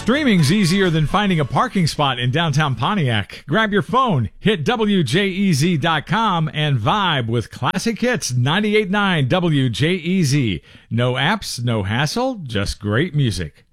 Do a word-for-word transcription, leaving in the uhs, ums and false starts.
Streaming's easier than finding a parking spot in downtown Pontiac. Grab your phone, hit W J E Z dot com, and vibe with classic hits ninety-eight point nine W J E Z. No apps, no hassle, just great music.